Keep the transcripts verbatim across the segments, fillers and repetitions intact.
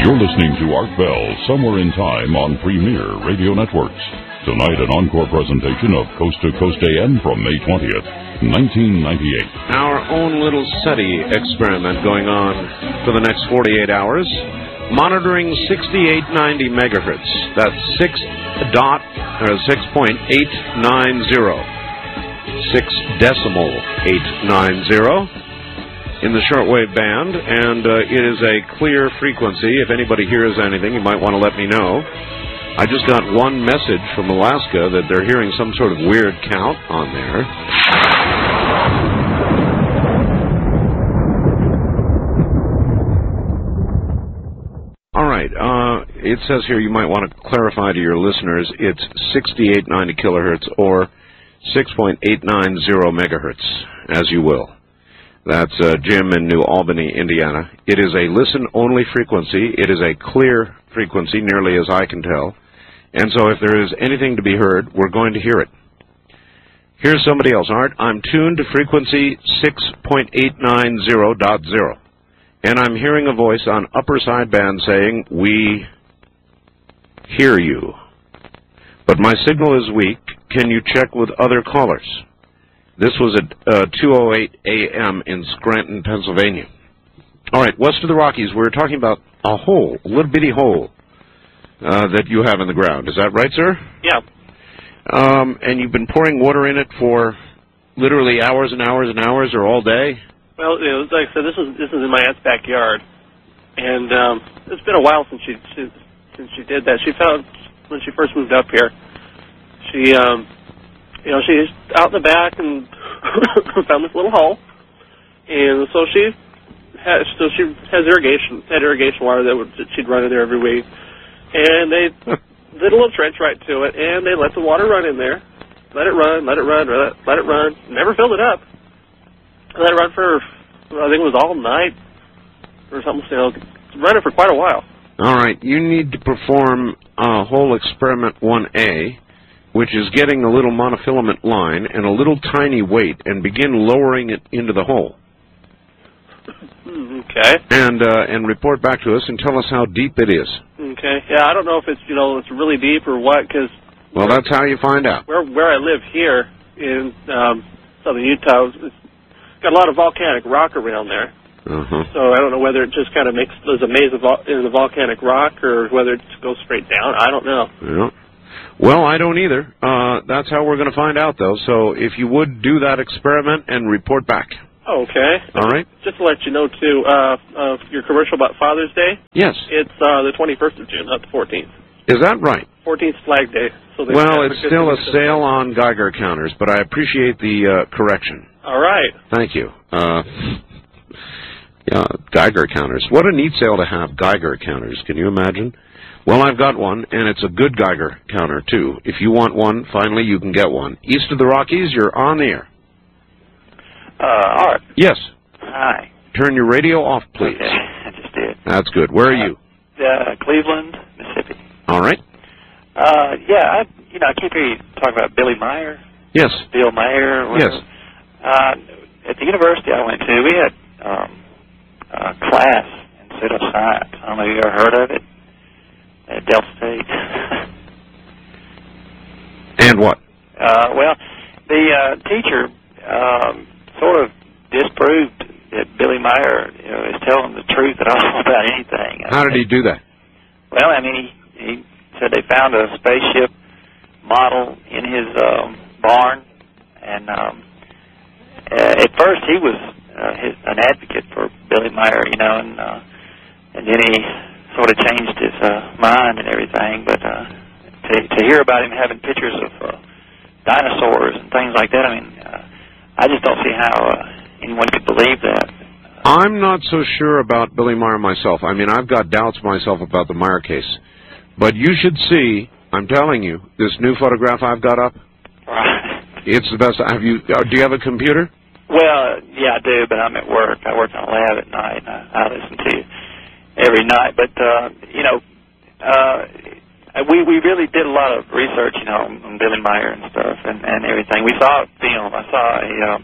You're listening to Art Bell, Somewhere in Time on Premier Radio Networks. Tonight, an encore presentation of Coast to Coast A M from May twentieth, nineteen ninety-eight. Our own little SETI experiment going on for the next forty-eight hours, monitoring sixty-eight ninety megahertz. That's six dot or six point eight nine zero, six decimal eight nine zero in the shortwave band, and uh, it is a clear frequency. If anybody hears anything, you might want to let me know. I just got one message from Alaska that they're hearing some sort of weird count on there. All right. Uh, it says here you might want to clarify to your listeners it's sixty-eight ninety kilohertz or six point eight nine zero megahertz, as you will. That's uh, Jim in New Albany, Indiana. It is a listen-only frequency. It is a clear frequency, nearly as I can tell. And so if there is anything to be heard, we're going to hear it. Here's somebody else. Art, I'm tuned to frequency six point eight nine zero dot zero. And I'm hearing a voice on upper sideband saying, we hear you. But my signal is weak. Can you check with other callers? This was at uh, two oh eight A M in Scranton, Pennsylvania. All right, west of the Rockies, we're talking about a hole, a little bitty hole uh, that you have in the ground. Is that right, sir? Yeah. Um, and you've been pouring water in it for literally hours and hours and hours, or all day? Well, you know, like I said, this is this is in my aunt's backyard, and um, it's been a while since she, she since she did that. She found when she first moved up here, she um, you know she's out in the back and found this little hole, and so she has so she has irrigation had irrigation water that, would, that she'd run in there every week, and they did a little trench right to it, and they let the water run in there, let it run, let it run, let it, let it run, never filled it up. Let it run for, I think it was all night or something, so run it for quite a while. All right, you need to perform uh, whole experiment one A, which is getting a little monofilament line and a little tiny weight and begin lowering it into the hole. Okay. And uh, and report back to us and tell us how deep it is. Okay. Yeah, I don't know if it's, you know, it's really deep or what, because... Well, that's how you find out. Where, where I live here in um, southern Utah, it's got a lot of volcanic rock around there. Uh-huh. So I don't know whether it just kind of makes there's a maze of vol in the volcanic rock or whether it goes straight down. I don't know. Yeah. Well, I don't either. Uh, that's how we're going to find out, though. So if you would do that experiment and report back. Okay. All right. Just to let you know, too, uh, uh, your commercial about Father's Day. Yes. It's uh, the twenty-first of June, not the fourteenth. Is that right? fourteenth Flag Day. So well, it's still a sale on Geiger counters, but I appreciate the uh, correction. All right. Thank you. Uh, yeah, Geiger counters. What a neat sale to have, Geiger counters. Can you imagine? Well, I've got one, and it's a good Geiger counter, too. If you want one, finally, you can get one. East of the Rockies, you're on the air. Uh, Art. Yes. Hi. Turn your radio off, please. Okay, I just did. That's good. Where are uh, you? Uh, Cleveland, Mississippi. All right. Uh, yeah, I, you know, I keep hearing you talk about Billy Meyer. Yes. Bill Meyer. Or yes. Uh, at the university I went to, we had um, a class in pseudoscience. I don't know if you ever heard of it at Delta State. And what? Uh, well, the uh, teacher um, sort of disproved that Billy Meyer, you know, is telling the truth at all about anything. How did he do that? Well, I mean, he, he said they found a spaceship model in his um, barn, and um, uh, at first he was uh, his, an advocate for Billy Meyer, you know, and uh, and then he sort of changed his uh, mind and everything. But uh, to, to hear about him having pictures of uh, dinosaurs and things like that, I mean, uh, I just don't see how uh, anyone could believe that. I'm not so sure about Billy Meyer myself. I mean, I've got doubts myself about the Meyer case. But you should see, I'm telling you, this new photograph I've got up. Right. It's the best. Have you? Uh, do you have a computer? Well, yeah, I do, but I'm at work. I work in a lab at night, and I, I listen to you every night. But, uh, you know, uh, we we really did a lot of research, you know, on Billy Meyer and stuff and, and everything. We saw a film. I saw a um,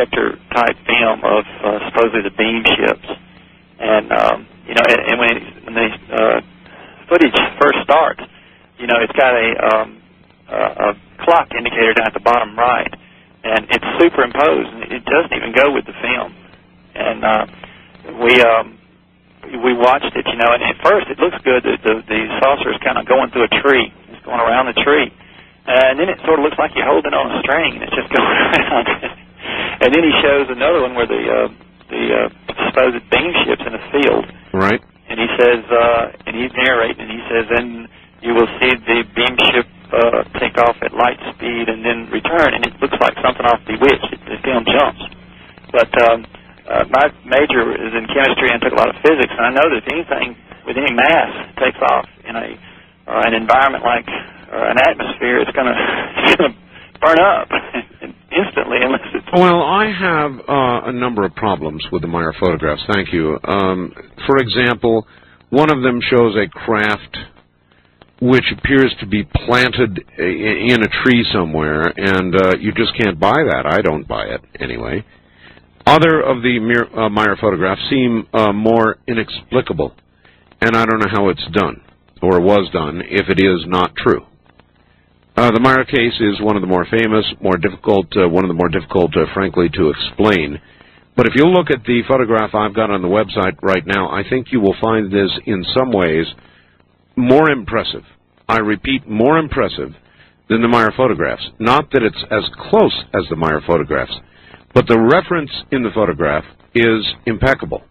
projector-type film of uh, supposedly the beam ships. And, um, you know, and, and when, when the uh, footage first starts, you know, it's got a, um, a, a clock indicator down at the bottom right, and it's superimposed, and it doesn't even go with the film. And uh, we um, we watched it, you know, and at first it looks good. The, the, the saucer is kind of going through a tree. It's going around the tree. Uh, and then it sort of looks like you're holding on a string, and it's just going around. And then he shows another one where the uh, the uh, supposed beam ship's in a field. Right. And he says, uh, and he's narrating, and he says, then you will see the beam ship uh, take off at light speed and then return, and it looks like something off Bewitched. It, the film jumps. But um, uh, my major is in chemistry and took a lot of physics, and I know that if anything with any mass takes off in a uh, an environment like uh, an atmosphere, it's going to burn up instantly unless it's... Well, I have uh, a number of problems with the Meyer photographs. Thank you. Um, for example, one of them shows a craft which appears to be planted in a tree somewhere, and uh, you just can't buy that. I don't buy it, anyway. Other of the uh, Meyer photographs seem uh, more inexplicable, and I don't know how it's done, or was done, if it is not true. Uh, the Meyer case is one of the more famous, more difficult, uh, one of the more difficult, uh, frankly, to explain. But if you look at the photograph I've got on the website right now, I think you will find this, in some ways, more impressive. I repeat, more impressive than the Meyer photographs. Not that it's as close as the Meyer photographs, but the reference in the photograph is impeccable.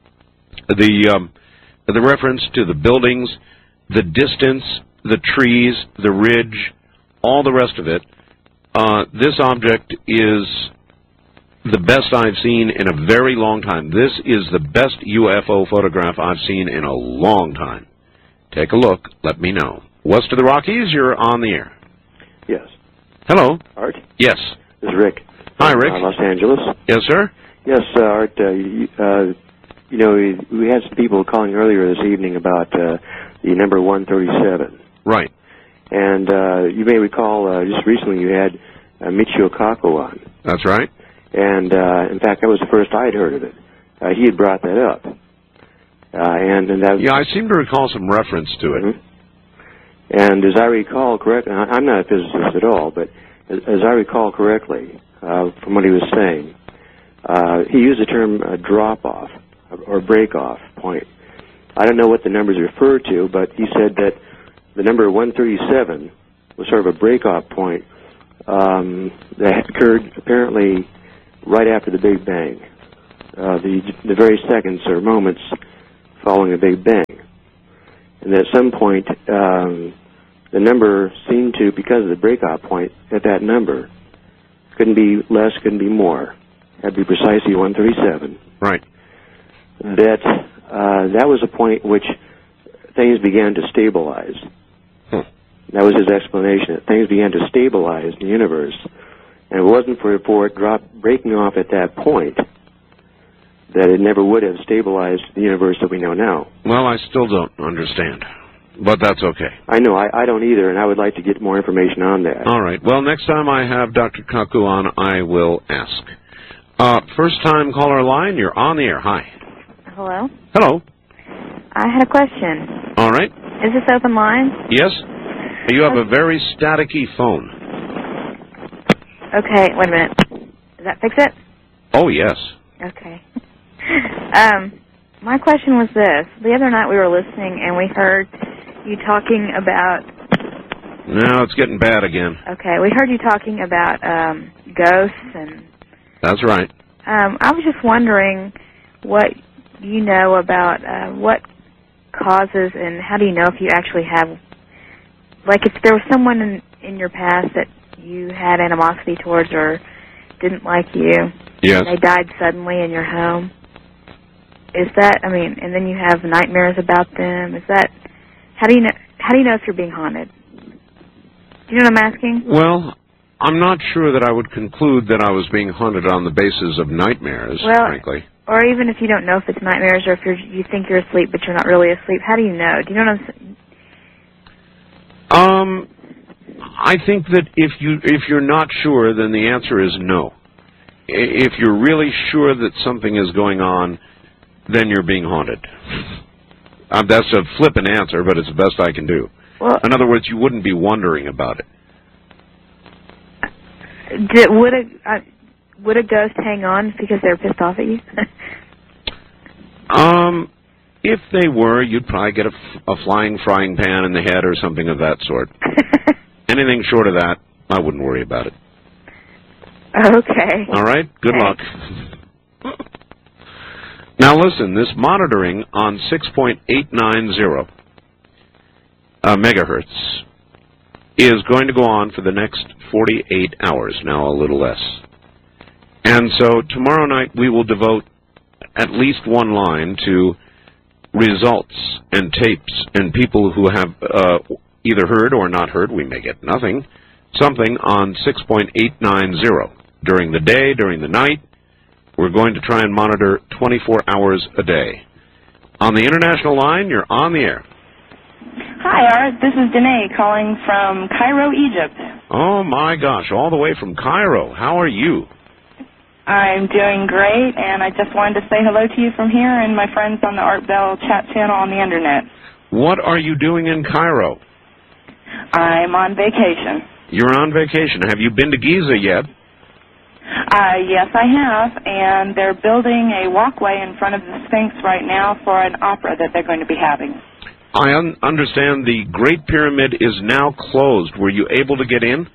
The, um, the reference to the buildings, the distance, the trees, the ridge, all the rest of it, uh, this object is the best I've seen in a very long time. This is the best U F O photograph I've seen in a long time. Take a look. Let me know. West of the Rockies, you're on the air. Yes. Hello. Art? Yes. This is Rick. Hi, Rick. Uh, Los Angeles. Yes, sir? Yes, uh, Art, uh, you, uh, you know, we, we had some people calling earlier this evening about uh, the number one thirty-seven. Right. And uh, you may recall uh, just recently you had uh, Michio Kaku on. That's right. And, uh, in fact, that was the first I had heard of it. Uh, he had brought that up. Uh, and, and that was, yeah, I seem to recall some reference to it. Mm-hmm. And as I recall correctly, I'm not a physicist at all, but as, as I recall correctly uh, from what he was saying, uh, he used the term uh, drop-off or break-off point. I don't know what the numbers refer to, but he said that the number one thirty-seven was sort of a break-off point um, that occurred apparently right after the Big Bang, uh, the, the very seconds or moments following the Big Bang. And at some point, um, the number seemed to, because of the breakout point at that number, couldn't be less, couldn't be more. Had to be precisely one thirty-seven. Right. That uh, that was a point which things began to stabilize. Hmm. That was his explanation. That things began to stabilize in the universe. And it wasn't for, for it drop, breaking off at that point that it never would have stabilized the universe that we know now. Well, I still don't understand, but that's okay. I know, I, I don't either, and I would like to get more information on that. All right. Well, next time I have Doctor Kaku on, I will ask. Uh, first-time caller line, you're on the air. Hi. Hello? Hello. I had a question. All right. Is this open line? Yes. You have a very staticky phone. Okay, wait a minute. Does that fix it? Oh, yes. Okay. um, my question was this. The other night we were listening and we heard you talking about... No, it's getting bad again. Okay, we heard you talking about um, ghosts and... That's right. Um, I was just wondering what you know about uh, what causes and how do you know if you actually have... Like if there was someone in, in your past that you had animosity towards or didn't like you, yes. and they died suddenly in your home, is that, I mean, and then you have nightmares about them, is that, how do you know, how do you know if you're being haunted? Do you know what I'm asking? Well, I'm not sure that I would conclude that I was being haunted on the basis of nightmares, well, frankly. Or even if you don't know if it's nightmares or if you're, you think you're asleep but you're not really asleep, how do you know? Do you know what I'm saying? Um, I think that if you if you're not sure, then the answer is no. If you're really sure that something is going on, then you're being haunted. Uh, that's a flippant answer, but it's the best I can do. Well, in other words, you wouldn't be wondering about it. Did, would a uh, would a ghost hang on because they're pissed off at you? um, if they were, you'd probably get a, f a flying frying pan in the head or something of that sort. Anything short of that, I wouldn't worry about it. Okay. All right. Good Thanks. luck. Now listen, this monitoring on six point eight nine zero uh, megahertz is going to go on for the next forty-eight hours, now a little less. And so tomorrow night we will devote at least one line to results and tapes and people who have uh, either heard or not heard, we may get nothing, something on six point eight nine zero. During the day, during the night, we're going to try and monitor twenty-four hours a day. On the international line, you're on the air. Hi, Art. This is Danae calling from Cairo, Egypt. Oh, my gosh, all the way from Cairo. How are you? I'm doing great, and I just wanted to say hello to you from here and my friends on the Art Bell chat channel on the Internet. What are you doing in Cairo? I'm on vacation. You're on vacation. Have you been to Giza yet? Uh, yes, I have, and they're building a walkway in front of the Sphinx right now for an opera that they're going to be having. I un understand the Great Pyramid is now closed. Were you able to get in?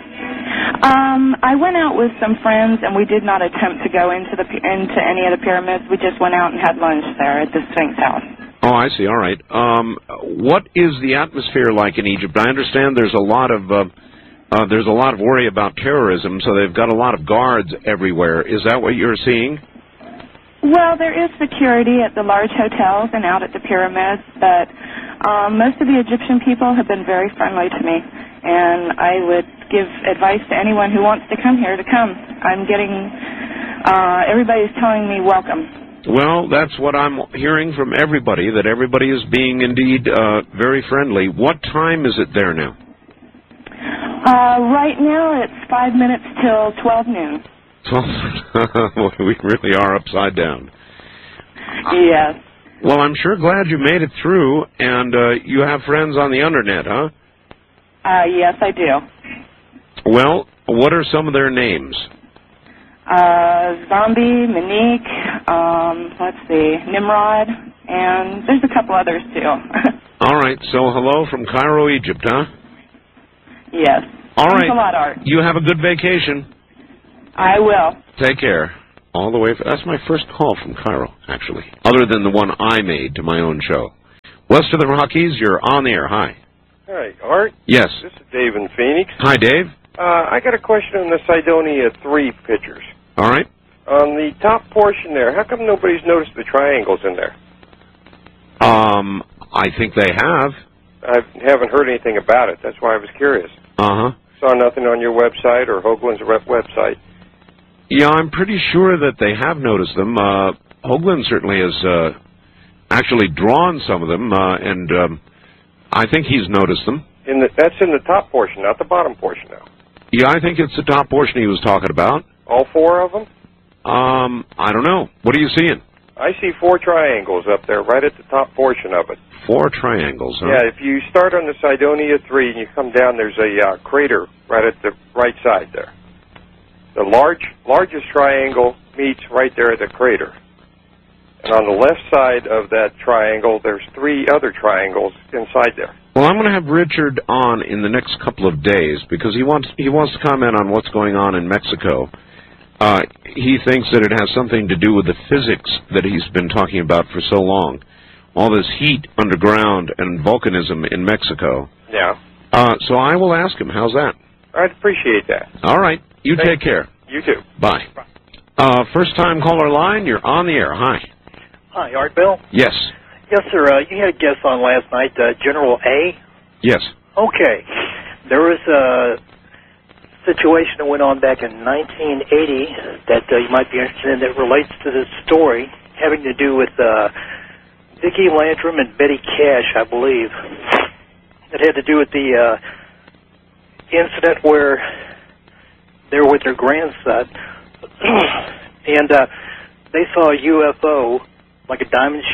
Um, I went out with some friends, and we did not attempt to go into the into any of the pyramids. We just went out and had lunch there at the Sphinx house. Oh, I see. All right. Um, what is the atmosphere like in Egypt? I understand there's a lot of uh, uh, there's a lot of worry about terrorism, so they've got a lot of guards everywhere. Is that what you're seeing? Well, there is security at the large hotels and out at the pyramids, but um, most of the Egyptian people have been very friendly to me, and I would give advice to anyone who wants to come here to come. I'm getting, uh, everybody's telling me welcome. Well, that's what I'm hearing from everybody, that everybody is being indeed uh, very friendly. What time is it there now? Uh, right now it's five minutes till twelve noon. We really are upside down. Yes. Well, I'm sure glad you made it through, and uh, you have friends on the Internet, huh? Uh, yes, I do. Well, what are some of their names? Uh, Zombie, Monique, um, let's see, Nimrod, and there's a couple others, too. All right, so hello from Cairo, Egypt, huh? Yes. All Thanks right. a lot, Art. You have a good vacation. I will. Take care. All the way. For, that's my first call from Cairo, actually, other than the one I made to my own show. West of the Rockies, you're on the air. Hi. Hi, Art. Yes. This is Dave in Phoenix. Hi, Dave. Uh, I got a question on the Cydonia three pictures. All right. On the top portion there, how come nobody's noticed the triangles in there? Um, I think they have. I haven't heard anything about it. That's why I was curious. Uh-huh. Saw nothing on your website or Hoagland's website. Yeah, I'm pretty sure that they have noticed them. Uh, Hoagland certainly has uh, actually drawn some of them, uh, and um, I think he's noticed them. In the, that's in the top portion, not the bottom portion now. Yeah, I think it's the top portion he was talking about. All four of them? Um, I don't know. What are you seeing? I see four triangles up there, right at the top portion of it. Four triangles, huh? Yeah, if you start on the Cydonia three and you come down, there's a uh, crater right at the right side there. The large, largest triangle meets right there at the crater. And on the left side of that triangle, there's three other triangles inside there. Well, I'm going to have Richard on in the next couple of days because he wants he wants to comment on what's going on in Mexico. Uh, he thinks that it has something to do with the physics that he's been talking about for so long. All this heat underground and volcanism in Mexico. Yeah. Uh, so I will ask him. How's that? I'd appreciate that. All right. You Thanks. take care. You too. Bye. Uh, first-time caller line, you're on the air. Hi. Hi, Art Bell? Yes. Yes, sir. Uh, you had a guest on last night, uh, General A? Yes. Okay. There was a situation that went on back in nineteen eighty that uh, you might be interested in that relates to this story having to do with uh, Vicki Landrum and Betty Cash, I believe. It had to do with the uh, incident where they were with their grandson, and uh, they saw a U F O, like a diamond shape,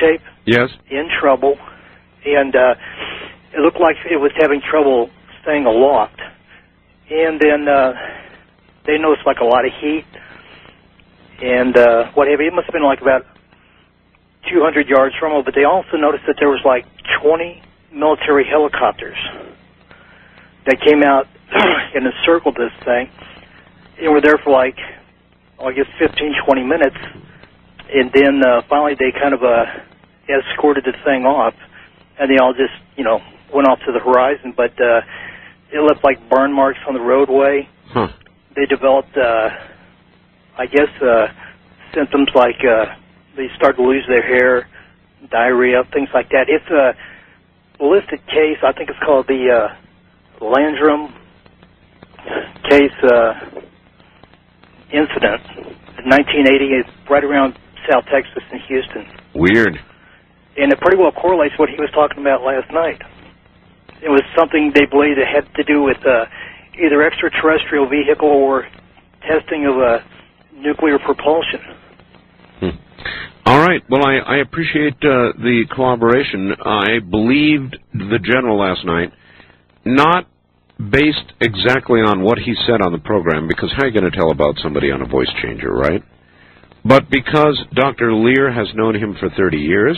Yes. in trouble, and uh, it looked like it was having trouble staying aloft. And then uh, they noticed like a lot of heat and uh, what have you. It must have been like about two hundred yards from them, but they also noticed that there was like twenty military helicopters that came out and encircled this thing and were there for like, I guess, fifteen, twenty minutes. And then uh, finally they kind of uh, escorted the thing off, and they all just, you know, went off to the horizon. But uh, it left like burn marks on the roadway. Huh. They developed, uh, I guess, uh, symptoms like uh, they started to lose their hair, diarrhea, things like that. It's a listed case. I think it's called the uh, Landrum case uh, incident in nineteen eighty. It's right around South Texas and Houston. Weird. And it pretty well correlates what he was talking about last night. It was something they believed it had to do with uh, either extraterrestrial vehicle or testing of uh, nuclear propulsion. Hmm. All right. Well, I, I appreciate uh, the cooperation. I believed the general last night, not based exactly on what he said on the program, because how are you going to tell about somebody on a voice changer, right? But because Doctor Lear has known him for thirty years,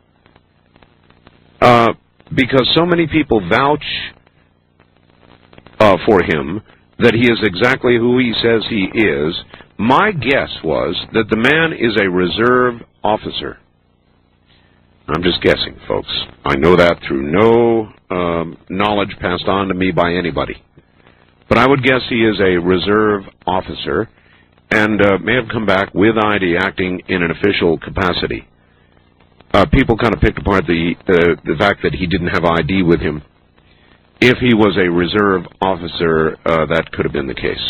uh, because so many people vouch uh, for him that he is exactly who he says he is, my guess was that the man is a reserve officer. I'm just guessing, folks. I know that through no um, knowledge passed on to me by anybody. But I would guess he is a reserve officer and uh, may have come back with I D acting in an official capacity. Uh, people kind of picked apart the, uh, the fact that he didn't have I D with him. If he was a reserve officer, uh, that could have been the case.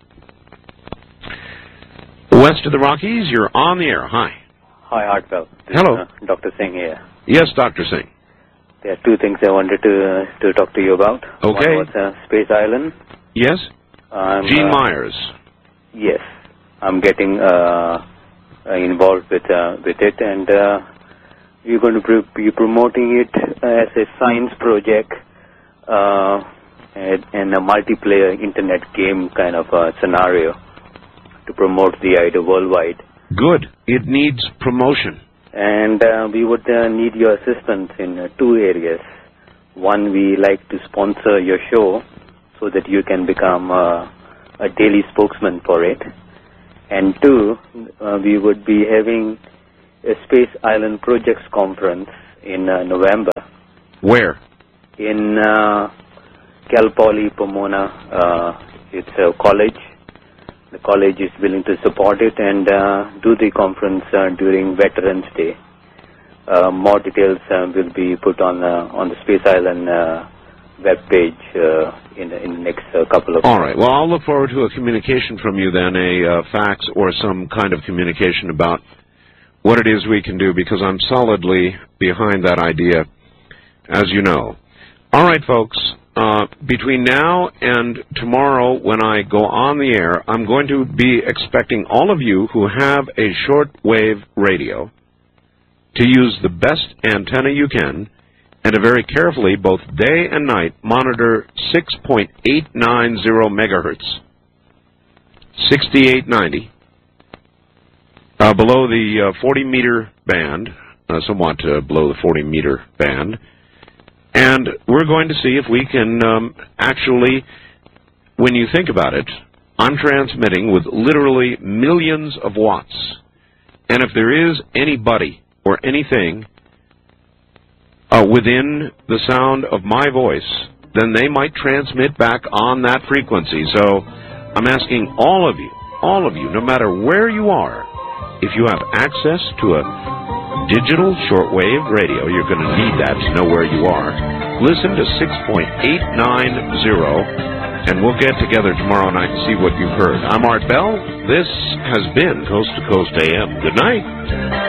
West of the Rockies, you're on the air. Hi. Hi, Hartwell. Hello. Uh, Doctor Singh here. Yes, Doctor Singh. There are two things I wanted to uh, to talk to you about. Okay. One was uh, Space Island. Yes. Um, Gene uh, Myers. Yes. I'm getting uh, uh, involved with uh, with it, and uh, we're going to be promoting it as a science project uh, and, and a multiplayer internet game kind of uh, scenario to promote the idea worldwide. Good. It needs promotion. And uh, we would uh, need your assistance in uh, two areas. One, we like to sponsor your show so that you can become uh, a daily spokesman for it. And two, uh, we would be having a Space Island Projects Conference in uh, November. Where? In uh, Cal Poly Pomona. Uh, it's a college. The college is willing to support it and uh, do the conference uh, during Veterans Day. Uh, more details uh, will be put on uh, on the Space Island uh, web page uh, in, in the next uh, couple of All months. right. Well, I'll look forward to a communication from you then, a uh, fax or some kind of communication about what it is we can do, because I'm solidly behind that idea, as you know. All right, folks. Uh, between now and tomorrow when I go on the air, I'm going to be expecting all of you who have a shortwave radio to use the best antenna you can and to very carefully, both day and night, monitor six point eight nine zero megahertz, sixty-eight ninety, uh, below the uh, forty meter band, uh, somewhat uh, below the forty meter band. And we're going to see if we can um, actually, when you think about it, I'm transmitting with literally millions of watts. And if there is anybody or anything uh, within the sound of my voice, then they might transmit back on that frequency. So I'm asking all of you, all of you, no matter where you are, if you have access to a digital shortwave radio, you're going to need that to know where you are. Listen to six point eight nine zero, and we'll get together tomorrow night and see what you've heard. I'm Art Bell. This has been Coast to Coast A M. Good night.